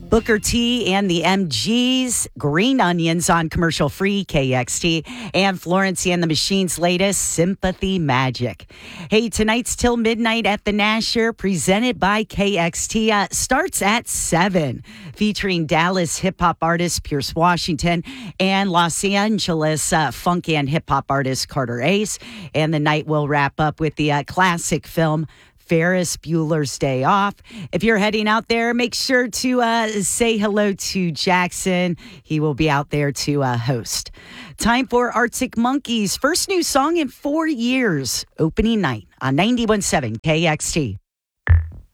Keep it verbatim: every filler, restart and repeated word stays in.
Booker T and the M Gs, Green Onions on commercial free K X T, and Florence and the Machine's latest, Sympathy Magic. Hey, tonight's Till Midnight at the Nasher, presented by K X T, uh, starts at seven, featuring Dallas hip-hop artist Pierce Washington and Los Angeles uh, funk and hip-hop artist Carter Ace. And the night will wrap up with the uh, classic film Ferris Bueller's Day Off. If you're heading out there, make sure to uh, say hello to Jackson. He will be out there to uh, host. Time for Arctic Monkeys' first new song in four years, opening night on ninety-one point seven K X T.